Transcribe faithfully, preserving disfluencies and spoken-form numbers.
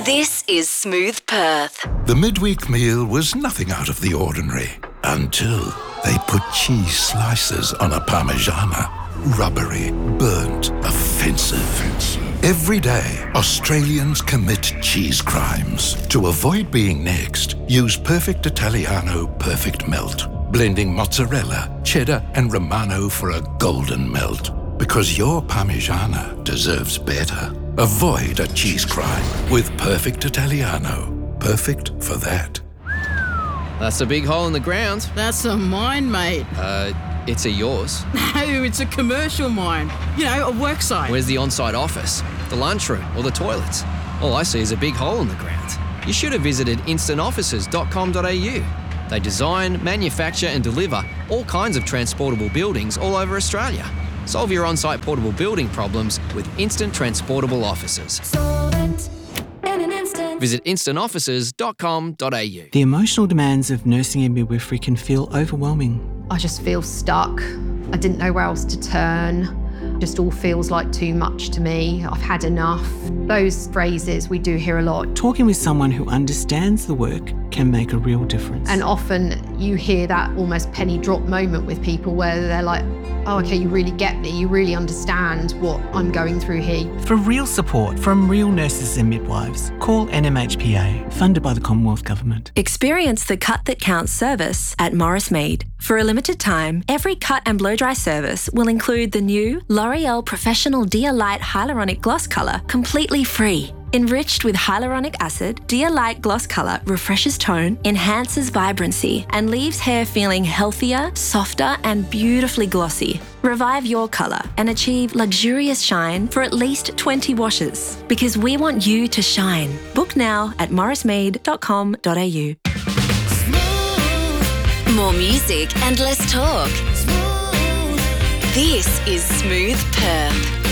This is Smooth Perth. The midweek meal was nothing out of the ordinary until they put cheese slices on a Parmigiana. Rubbery, burnt, offensive. Every day, Australians commit cheese crimes. To avoid being next, use Perfect Italiano Perfect Melt. Blending mozzarella, cheddar and Romano for a golden melt. Because your Parmigiana deserves better. Avoid a cheese crime with Perfect Italiano. Perfect for that. That's a big hole in the ground. That's a mine, mate. Uh, it's a yours. No, it's a commercial mine. You know, a work site. Where's the on-site office, the lunchroom or the toilets? All I see is a big hole in the ground. You should have visited instant offices dot com dot a u. They design, manufacture and deliver all kinds of transportable buildings all over Australia. Solve your on-site portable building problems with Instant Transportable Offices. Visit instant offices dot com dot a u. The emotional demands of nursing and midwifery can feel overwhelming. I just feel stuck. I didn't know where else to turn. Just all feels like too much to me. I've had enough. Those phrases we do hear a lot. Talking with someone who understands the work can make a real difference. And often you hear that almost penny drop moment with people where they're like, oh, okay, you really get me. You really understand what I'm going through here. For real support from real nurses and midwives, call N M H P A, funded by the Commonwealth Government. Experience the Cut That Counts service at Morris Mead. For a limited time, every cut and blow dry service will include the new L'Oreal Professional Dia Light Hyaluronic Gloss Colour completely free. Enriched with hyaluronic acid, Dia Light Gloss Colour refreshes tone, enhances vibrancy, and leaves hair feeling healthier, softer, and beautifully glossy. Revive your colour and achieve luxurious shine for at least twenty washes. Because we want you to shine. Book now at morris mead dot com dot a u. More music and less talk. This is Smooth Perth.